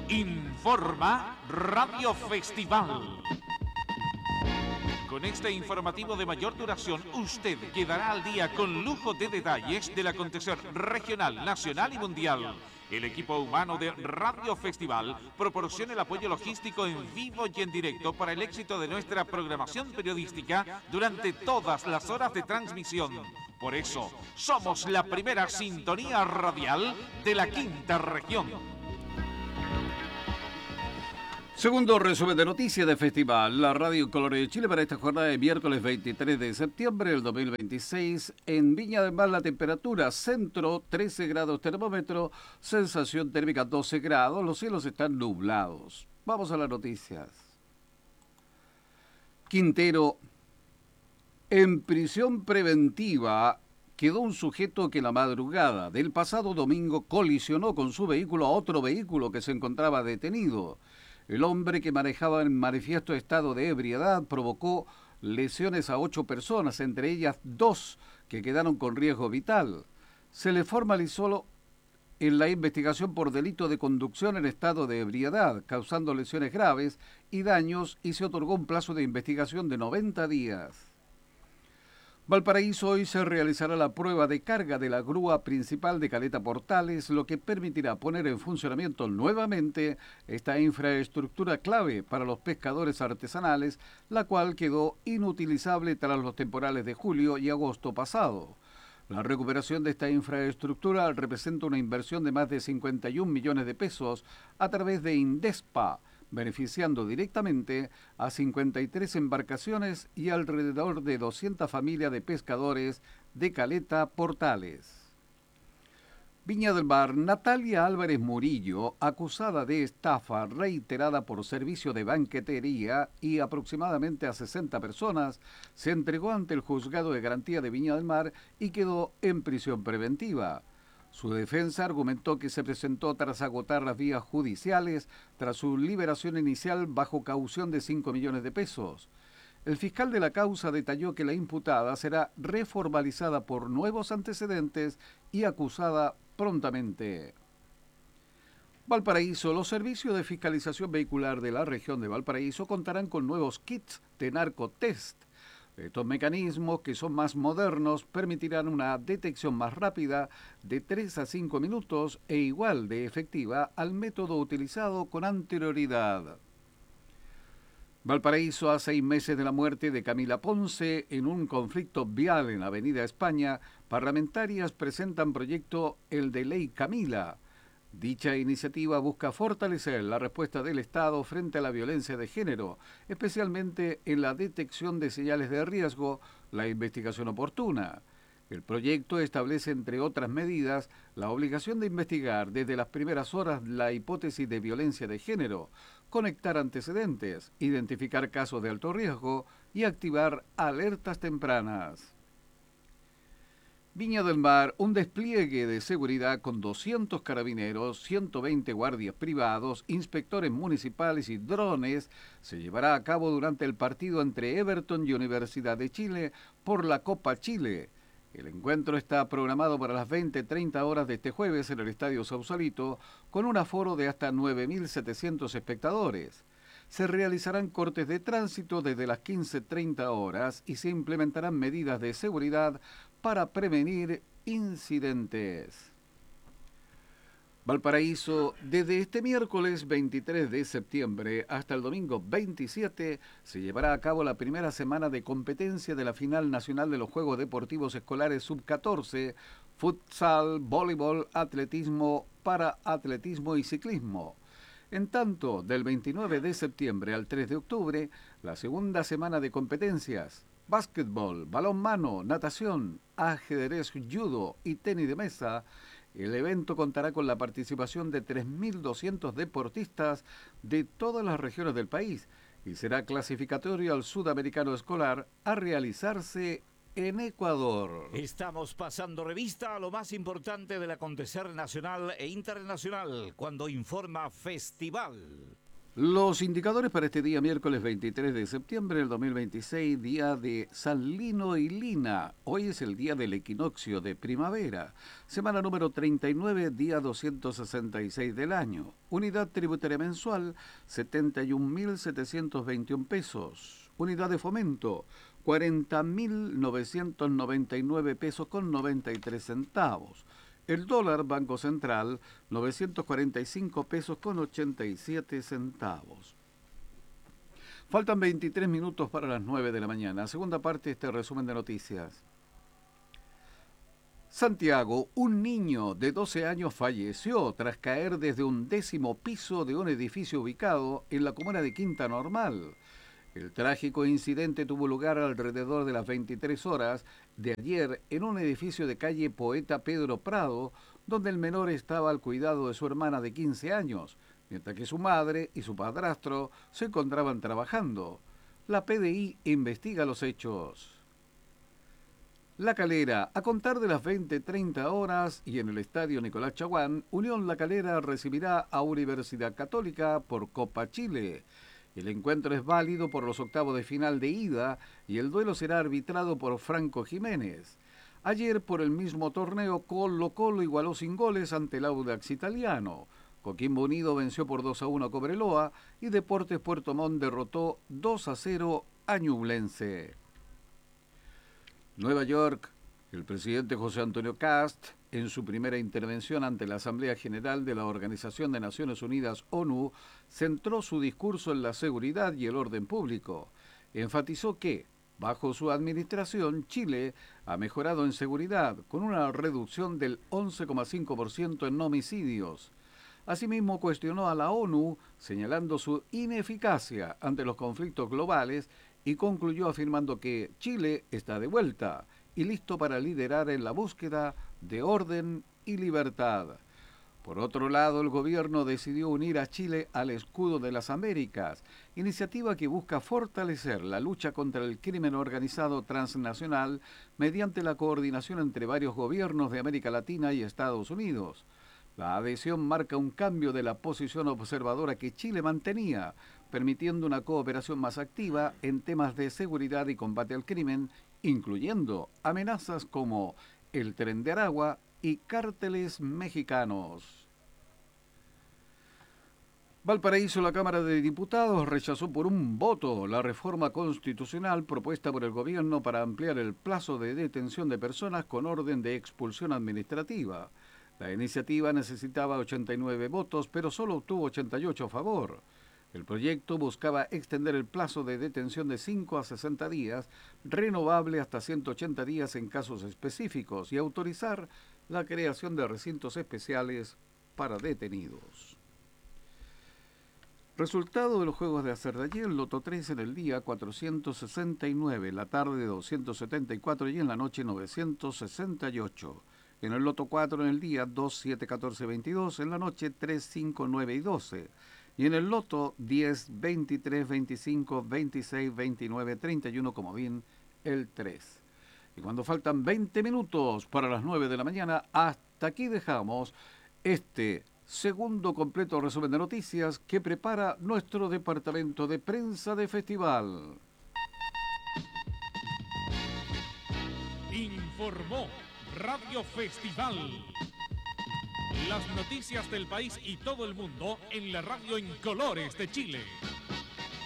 Informa Radio Festival. Con este informativo de mayor duración, usted quedará al día con lujo de detalles del acontecer regional, nacional y mundial. El equipo humano de Radio Festival proporciona el apoyo logístico en vivo y en directo para el éxito de nuestra programación periodística durante todas las horas de transmisión. Por eso, somos la primera sintonía radial de la quinta región. Segundo resumen de noticias de Festival, la Radio Color de Chile para esta jornada de miércoles 23 de septiembre del 2026. En Viña del Mar la temperatura, centro 13 grados termómetro, sensación térmica 12 grados, los cielos están nublados. Vamos a las noticias. Quintero, en prisión preventiva quedó un sujeto que la madrugada del pasado domingo colisionó con su vehículo a otro vehículo que se encontraba detenido. El hombre, que manejaba en manifiesto estado de ebriedad, provocó lesiones a 8 personas, entre ellas 2 que quedaron con riesgo vital. Se le formalizó en la investigación por delito de conducción en estado de ebriedad, causando lesiones graves y daños, y se otorgó un plazo de investigación de 90 días. Valparaíso, hoy se realizará la prueba de carga de la grúa principal de Caleta Portales, lo que permitirá poner en funcionamiento nuevamente esta infraestructura clave para los pescadores artesanales, la cual quedó inutilizable tras los temporales de julio y agosto pasado. La recuperación de esta infraestructura representa una inversión de más de 51 millones de pesos a través de Indespa, beneficiando directamente a 53 embarcaciones y alrededor de 200 familias de pescadores de Caleta Portales. Viña del Mar, Natalia Álvarez Murillo, acusada de estafa reiterada por servicio de banquetería y aproximadamente a 60 personas, se entregó ante el Juzgado de Garantía de Viña del Mar y quedó en prisión preventiva. Su defensa argumentó que se presentó tras agotar las vías judiciales tras su liberación inicial bajo caución de 5 millones de pesos. El fiscal de la causa detalló que la imputada será reformalizada por nuevos antecedentes y acusada prontamente. Valparaíso, los servicios de fiscalización vehicular de la región de Valparaíso contarán con nuevos kits de narcotest. Estos mecanismos, que son más modernos, permitirán una detección más rápida de 3 a 5 minutos e igual de efectiva al método utilizado con anterioridad. Valparaíso, a 6 meses de la muerte de Camila Ponce en un conflicto vial en la Avenida España, parlamentarias presentan proyecto El de Ley Camila. Dicha iniciativa busca fortalecer la respuesta del Estado frente a la violencia de género, especialmente en la detección de señales de riesgo, la investigación oportuna. El proyecto establece, entre otras medidas, la obligación de investigar desde las primeras horas la hipótesis de violencia de género, conectar antecedentes, identificar casos de alto riesgo y activar alertas tempranas. Viña del Mar, un despliegue de seguridad con 200 carabineros, 120 guardias privados, inspectores municipales y drones se llevará a cabo durante el partido entre Everton y Universidad de Chile por la Copa Chile. El encuentro está programado para las 20:30 horas de este jueves en el Estadio Sausalito, con un aforo de hasta 9.700 espectadores. Se realizarán cortes de tránsito desde las 15:30 horas y se implementarán medidas de seguridad para prevenir incidentes. Valparaíso, desde este miércoles 23 de septiembre hasta el domingo 27, se llevará a cabo la primera semana de competencia de la final nacional de los Juegos Deportivos Escolares Sub-14, futsal, voleibol, atletismo, paraatletismo y ciclismo. En tanto, del 29 de septiembre al 3 de octubre, la segunda semana de competencias, básquetbol, balonmano, natación, ajedrez, judo y tenis de mesa. El evento contará con la participación de 3.200 deportistas de todas las regiones del país y será clasificatorio al Sudamericano Escolar a realizarse en Ecuador. Estamos pasando revista a lo más importante del acontecer nacional e internacional cuando informa Festival. Los indicadores para este día, miércoles 23 de septiembre del 2026, día de San Lino y Lina. Hoy es el día del equinoccio de primavera. Semana número 39, día 266 del año. Unidad tributaria mensual, 71.721 pesos. Unidad de fomento, 40.999 pesos con 93 centavos. El dólar Banco Central, 945 pesos con 87 centavos. Faltan 23 minutos para las 9 de la mañana. Segunda parte de este resumen de noticias. Santiago, un niño de 12 años falleció tras caer desde un 10º piso de un edificio ubicado en la comuna de Quinta Normal. El trágico incidente tuvo lugar alrededor de las 23 horas de ayer en un edificio de calle Poeta Pedro Prado, donde el menor estaba al cuidado de su hermana de 15 años, mientras que su madre y su padrastro se encontraban trabajando. La PDI investiga los hechos. La Calera, a contar de las 20:30 horas y en el estadio Nicolás Chaguán, Unión La Calera recibirá a Universidad Católica por Copa Chile. El encuentro es válido por los octavos de final de ida y el duelo será arbitrado por Franco Jiménez. Ayer, por el mismo torneo, Colo-Colo igualó sin goles ante el Audax Italiano. Coquimbo Unido venció por 2-1 a Cobreloa y Deportes Puerto Montt derrotó 2-0 a Ñublense. Nueva York, el presidente José Antonio Kast, en su primera intervención ante la Asamblea General de la Organización de Naciones Unidas, ONU, centró su discurso en la seguridad y el orden público. Enfatizó que, bajo su administración, Chile ha mejorado en seguridad, con una reducción del 11,5% en homicidios. Asimismo, cuestionó a la ONU, señalando su ineficacia ante los conflictos globales, y concluyó afirmando que Chile está de vuelta y listo para liderar en la búsqueda de orden y libertad. Por otro lado, el gobierno decidió unir a Chile al Escudo de las Américas, iniciativa que busca fortalecer la lucha contra el crimen organizado transnacional mediante la coordinación entre varios gobiernos de América Latina y Estados Unidos. La adhesión marca un cambio de la posición observadora que Chile mantenía, permitiendo una cooperación más activa en temas de seguridad y combate al crimen, incluyendo amenazas como el Tren de Aragua y cárteles mexicanos. Valparaíso, la Cámara de Diputados rechazó por un voto la reforma constitucional propuesta por el gobierno para ampliar el plazo de detención de personas con orden de expulsión administrativa. La iniciativa necesitaba 89 votos, pero solo obtuvo 88 a favor. El proyecto buscaba extender el plazo de detención de 5 a 60 días, renovable hasta 180 días en casos específicos, y autorizar la creación de recintos especiales para detenidos. Resultado de los juegos de azar de ayer: Loto 3 en el día 469, en la tarde 274 y en la noche 968. En el Loto 4 en el día 2, 7, 14, 22, en la noche 3, 5, 9 y 12. Y en el Loto 10, 23, 25, 26, 29, 31, como bien el 3. Y cuando faltan 20 minutos para las 9 de la mañana, hasta aquí dejamos este segundo completo resumen de noticias que prepara nuestro departamento de prensa de festival. Informó Radio Festival. Las noticias del país y todo el mundo en la radio en colores de Chile.